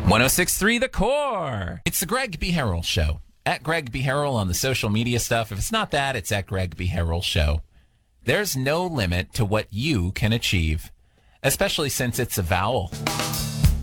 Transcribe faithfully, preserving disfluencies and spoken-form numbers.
one oh six point three The Core. It's the Greg B. Harrell Show. At Greg B. Harrell on the social media stuff. If it's not that, it's at Greg B. Harrell Show. There's no limit to what you can achieve, especially since it's a vowel.